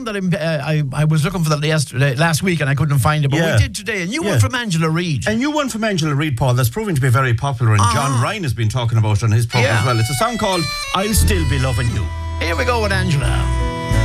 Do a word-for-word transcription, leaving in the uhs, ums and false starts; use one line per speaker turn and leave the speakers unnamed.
song that I'm, uh, I I was looking for that yesterday, last week, and I couldn't find it, but
Yeah.
we did today. And you
Yeah.
won from Angela Reid.
And you won from Angela Reid, Paul. That's proving to be very popular, and
Uh-huh.
John Ryan has been talking about it on his program
Yeah.
as well. It's a song called "I'll Still Be Loving You."
Here we go with Angela.